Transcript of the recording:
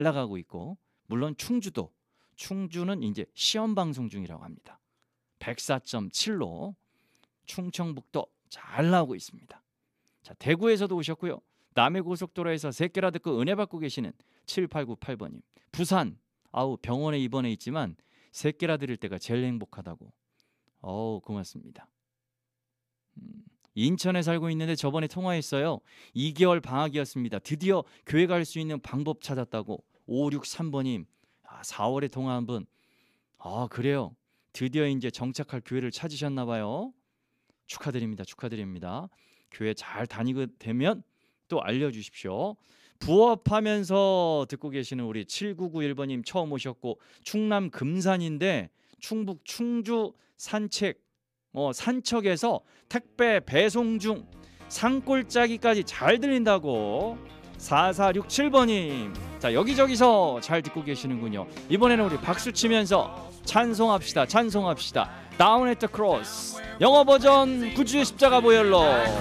나가고 있고, 물론 충주는 이제 시험 방송 중이라고 합니다. 104.7로 충청북도 잘 나오고 있습니다. 자, 대구에서도 오셨고요. 남해고속도로에서 새끼라 듣고 은혜 받고 계시는 7898번님. 부산, 병원에 입원해 있지만 새끼라 들을 때가 제일 행복하다고. 고맙습니다. 인천에 살고 있는데 저번에 통화했어요. 2개월 방학이었습니다. 드디어 교회 갈 수 있는 방법 찾았다고. 563번님. 4월에 통화한 분. 그래요. 드디어 이제 정착할 교회를 찾으셨나 봐요. 축하드립니다. 교회 잘 다니게 되면 또 알려주십시오. 부업하면서 듣고 계시는 우리 7991번님 처음 오셨고, 충남 금산인데 충북 충주 산척에서 택배 배송 중 산골짜기까지 잘 들린다고. 4467번님. 자, 여기저기서 잘 듣고 계시는군요. 이번에는 우리 박수 치면서 찬송합시다. Down at the cross. 영어 버전 구주의 십자가 보혈로.